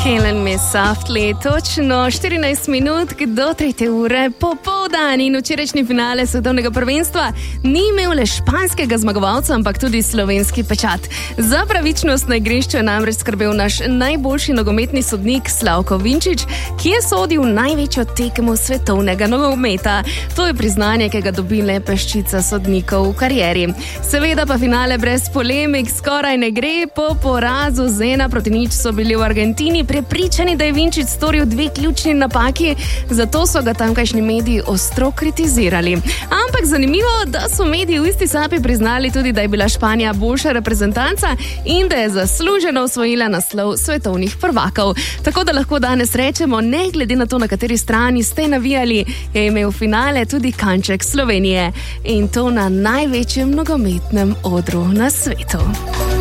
Killing Me Softly, točno 14 minut do 3. ure popoldan in včerajšnji finale svetovnega prvenstva ni imel le španskega zmagovalca, ampak tudi slovenski pečat. Za pravičnost na igrišču je namreč skrbel naš najboljši nogometni sodnik Slavko Vinčić, ki je sodil največjo tekmo svetovnega nogometa. To je priznanje, ki ga dobi le peščica sodnikov v karieri. Seveda pa finale brez polemik skoraj ne gre. Po porazu z 1-0 so bili v Argentini prepričani, da je Vinčić storil 2 ključni napaki, zato so ga tamkajšnji mediji ostro kritizirali. Ampak zanimivo, da so mediji v isti sapi priznali tudi, da je bila Španija boljša reprezentanca in da je zasluženo osvojila naslov svetovnih prvakov. Tako da lahko danes rečemo, ne glede na to, na kateri strani ste navijali, je imel finale tudi kanček Slovenije. In to na največjem nogometnem odru na svetu.